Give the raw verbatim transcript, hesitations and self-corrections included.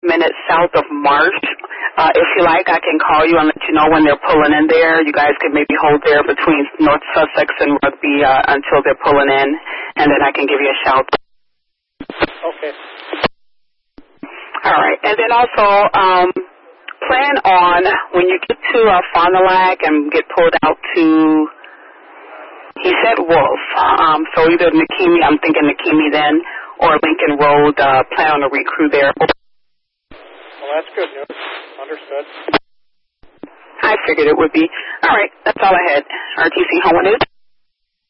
minutes south of Marsh. Uh, if you like, I can call you and let you know when they're pulling in there. You guys could maybe hold there between North Sussex and Rugby uh, until they're pulling in, and then I can give you a shout. Okay. All right. And then also, um, plan on when you get to uh, Fond du Lac and get pulled out to, he said Wolf, um, so either Nikimi, I'm thinking Nikimi then, or Lincoln Road, uh, plan on a recrew there. Well, that's good news. Understood. I figured it would be. All right, that's all I had. R T C Home News.